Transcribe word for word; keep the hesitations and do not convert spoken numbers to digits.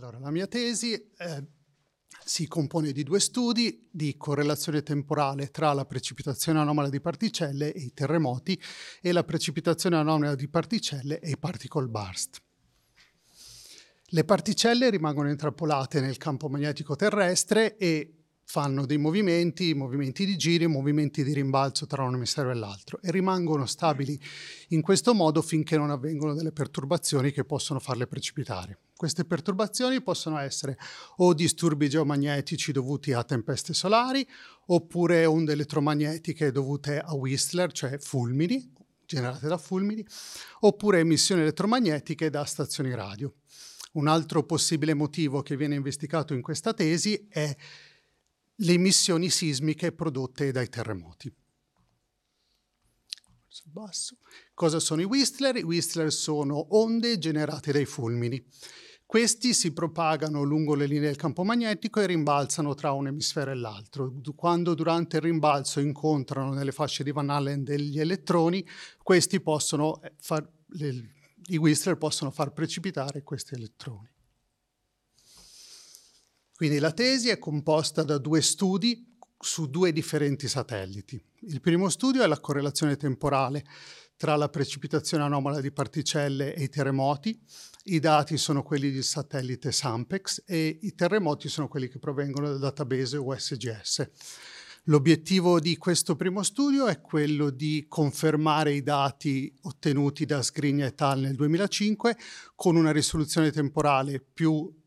Allora, la mia tesi eh, si compone di due studi di correlazione temporale tra la precipitazione anomala di particelle e i terremoti e la precipitazione anomala di particelle e i particle burst. Le particelle rimangono intrappolate nel campo magnetico terrestre e fanno dei movimenti, movimenti di giro, movimenti di rimbalzo tra un emisfero e l'altro e rimangono stabili in questo modo finché non avvengono delle perturbazioni che possono farle precipitare. Queste perturbazioni possono essere o disturbi geomagnetici dovuti a tempeste solari, oppure onde elettromagnetiche dovute a Whistler, cioè fulmini, generate da fulmini, oppure emissioni elettromagnetiche da stazioni radio. Un altro possibile motivo che viene investigato in questa tesi è le emissioni sismiche prodotte dai terremoti. Basso. Cosa sono i Whistler? I Whistler sono onde generate dai fulmini. Questi si propagano lungo le linee del campo magnetico e rimbalzano tra un emisfero e l'altro. Quando durante il rimbalzo incontrano nelle fasce di Van Allen degli elettroni, questi possono far, le, i Whistler possono far precipitare questi elettroni. Quindi la tesi è composta da due studi su due differenti satelliti. Il primo studio è la correlazione temporale tra la precipitazione anomala di particelle e i terremoti. I dati sono quelli del satellite SAMPEX e i terremoti sono quelli che provengono dal database U S G S. L'obiettivo di questo primo studio è quello di confermare i dati ottenuti da Sgrigna et al. Nel duemilacinque con una risoluzione temporale più